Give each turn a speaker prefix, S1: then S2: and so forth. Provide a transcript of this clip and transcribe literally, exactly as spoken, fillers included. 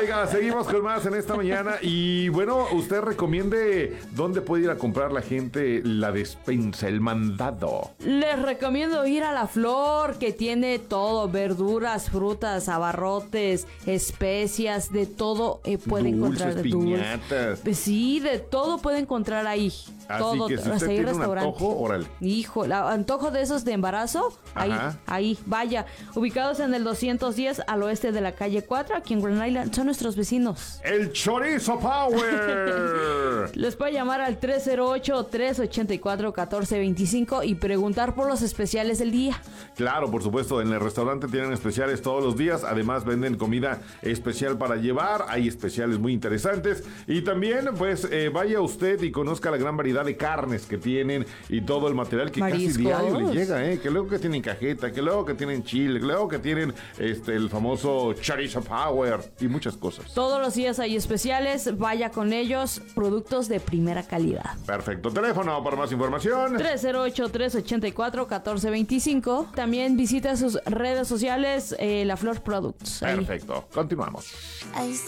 S1: Oiga, seguimos con más en esta mañana. Y bueno, usted recomiende dónde puede ir a comprar la gente la despensa, el mandado.
S2: Les recomiendo ir a La Flor, que tiene todo: verduras, frutas, abarrotes, especias, de todo eh, puede
S1: Dulces,
S2: encontrar.
S1: piñatas.
S2: Dulces. Sí, de todo puede encontrar ahí.
S1: Así
S2: todo,
S1: que si usted
S2: hasta ahí
S1: tiene un
S2: restaurante.
S1: antojo, órale.
S2: Hijo, la- antojo de esos de embarazo, ahí,
S1: Ajá.
S2: ahí, vaya. Ubicados en el doscientos diez al oeste de la calle cuatro, aquí en Grand Island, son nuestros vecinos.
S1: El Chorizo Power.
S2: Les puede llamar al tres cero ocho, tres ocho cuatro, uno cuatro dos cinco y preguntar por los especiales del día.
S1: Claro, por supuesto, en el restaurante tienen especiales todos los días. Además venden comida especial para llevar. Hay especiales muy interesantes. Y también, pues, eh, vaya usted y conozca la gran variedad de carnes que tienen y todo el material que
S2: Mariscos.
S1: casi diario le llega, ¿eh? Que luego que tienen cajeta, que luego que tienen chile, que luego que tienen este el famoso Chorizo Power y muchas cosas.
S2: Todos los días hay especiales, vaya con ellos, productos de primera calidad.
S1: Perfecto. Teléfono para más información.
S2: tres cero ocho, tres ocho cuatro, uno cuatro dos cinco. También visita sus redes sociales, eh, La Flor Products. Ahí.
S1: Perfecto. Continuamos.
S3: I